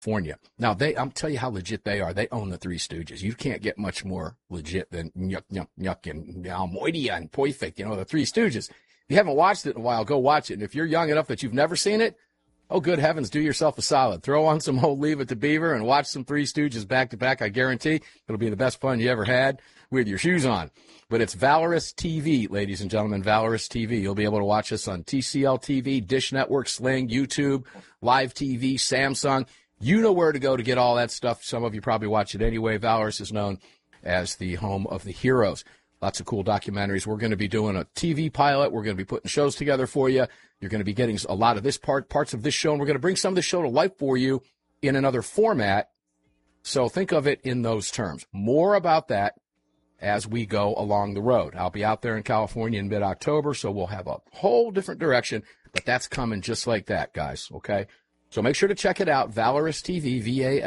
California. Now, I'll tell you how legit they are. They own the Three Stooges. You can't get much more legit than Nyuk, Nyuk, Nyuk, and Almoidia and Perfect, the Three Stooges. If you haven't watched it in a while, go watch it. And if you're young enough that you've never seen it, oh, good heavens, do yourself a solid. Throw on some old Leave It to Beaver and watch some Three Stooges back to back. I guarantee it'll be the best fun you ever had with your shoes on. But it's Valorous TV, ladies and gentlemen, Valorous TV. You'll be able to watch us on TCL TV, Dish Network, Sling, YouTube, Live TV, Samsung. You know where to go to get all that stuff. Some of you probably watch it anyway. Valorous is known as the home of the heroes. Lots of cool documentaries. We're going to be doing a TV pilot. We're going to be putting shows together for you. You're going to be getting a lot of this parts of this show, and we're going to bring some of the show to life for you in another format. So think of it in those terms. More about that as we go along the road. I'll be out there in California in mid-October, so we'll have a whole different direction, but that's coming just like that, guys, okay? So make sure to check it out, Valorous TV,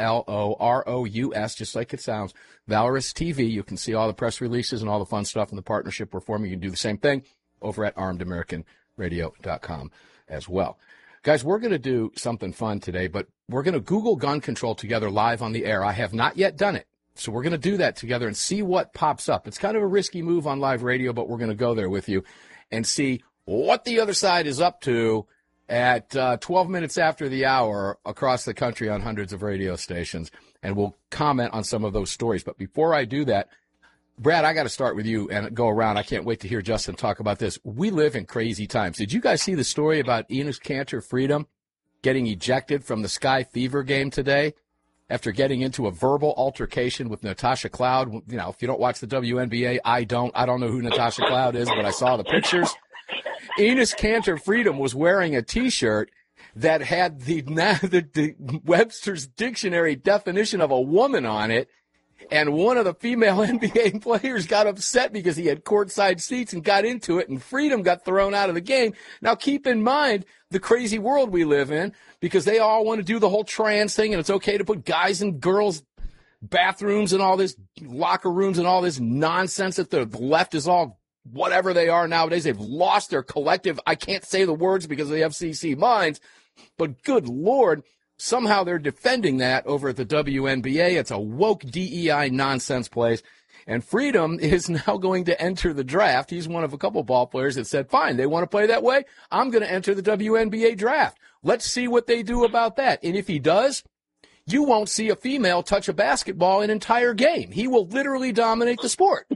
Valorous, just like it sounds, Valorous TV. You can see all the press releases and all the fun stuff in the partnership we're forming. You can do the same thing over at armedamericanradio.com as well. Guys, we're going to do something fun today, but we're going to Google gun control together live on the air. I have not yet done it, so we're going to do that together and see what pops up. It's kind of a risky move on live radio, but we're going to go there with you and see what the other side is up to at 12 minutes after the hour across the country on hundreds of radio stations, and we'll comment on some of those stories. But before I do that, Brad, I got to start with you and go around. I can't wait to hear Justin talk about this. We live in crazy times. Did you guys see the story about Enes Kanter Freedom getting ejected from the Sky Fever game today after getting into a verbal altercation with Natasha Cloud? If you don't watch the WNBA, I don't know who Natasha Cloud is, but I saw the pictures. Enes Kanter Freedom was wearing a T-shirt that had the Webster's Dictionary definition of a woman on it, and one of the female NBA players got upset because he had courtside seats and got into it, and Freedom got thrown out of the game. Now, keep in mind the crazy world we live in, because they all want to do the whole trans thing, and it's okay to put guys and girls bathrooms and all this, locker rooms and all this nonsense that the left is all whatever they are nowadays. They've lost their collective, I can't say the words because of the FCC minds, but good Lord, somehow they're defending that over at the WNBA. It's a woke DEI nonsense place. And Freedom is now going to enter the draft. He's one of a couple ball players that said, fine, they want to play that way. I'm going to enter the WNBA draft. Let's see what they do about that. And if he does, you won't see a female touch a basketball an entire game. He will literally dominate the sport.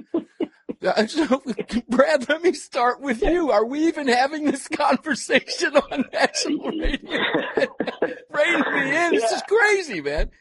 So, Brad, let me start with you. Are we even having this conversation on national radio? Rein me in. This is crazy, man.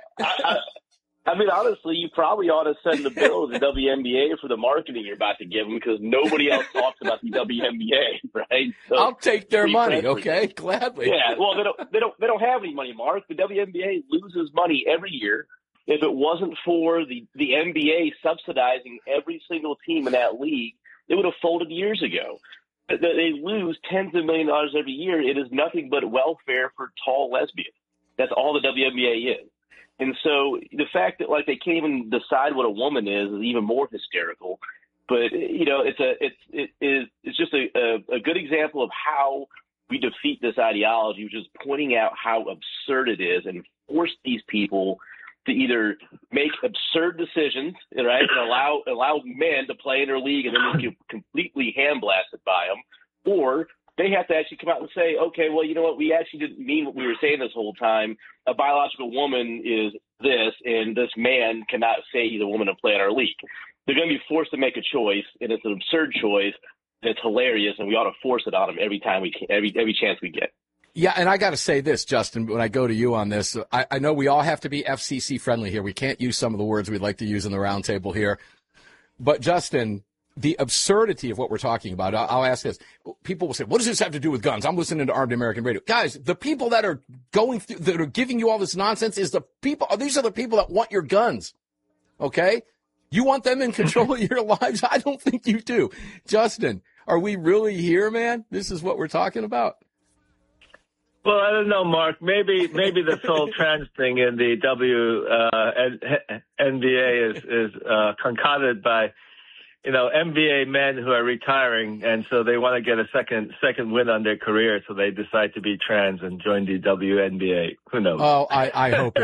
I mean, honestly, you probably ought to send the bill to the WNBA for the marketing you're about to give them, because nobody else talks about the WNBA, right? So I'll take their money, okay? Gladly. Yeah, well, they don't have any money, Mark. The WNBA loses money every year. If it wasn't for the NBA subsidizing every single team in that league, it would have folded years ago. They lose tens of millions of dollars every year. It is nothing but welfare for tall lesbians. That's all the WNBA is. And so the fact that they can't even decide what a woman is even more hysterical. But it's just a good example of how we defeat this ideology, which is pointing out how absurd it is and force these people to either make absurd decisions, right, and allow men to play in their league and then they get completely handblasted by them, or they have to actually come out and say, okay, well, you know what, we actually didn't mean what we were saying this whole time. A biological woman is this, and this man cannot say he's a woman and play in our league. They're going to be forced to make a choice, and it's an absurd choice, and it's hilarious, and we ought to force it on them every time we can, every chance we get. Yeah, and I got to say this, Justin, when I go to you on this, I know we all have to be FCC friendly here. We can't use some of the words we'd like to use in the roundtable here. But, Justin, the absurdity of what we're talking about, I'll ask this. People will say, what does this have to do with guns? I'm listening to Armed American Radio. Guys, the people that are that are giving you all this nonsense these are the people that want your guns, okay? You want them in control of your lives? I don't think you do. Justin, are we really here, man? This is what we're talking about? Well, I don't know, Mark. Maybe this whole trans thing in the NBA is concocted by NBA men who are retiring, and so they want to get a second win on their career, so they decide to be trans and join the WNBA. Who knows? Oh, I hope